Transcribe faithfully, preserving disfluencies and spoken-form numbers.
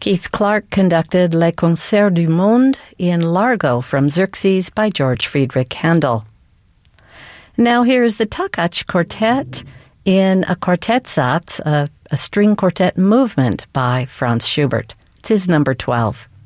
Keith Clark conducted Les Concerts du Monde in Largo from Xerxes by George Friedrich Handel. Now here's the Takach Quartet in a Quartetsatz, a, a string quartet movement by Franz Schubert. It's his number twelve.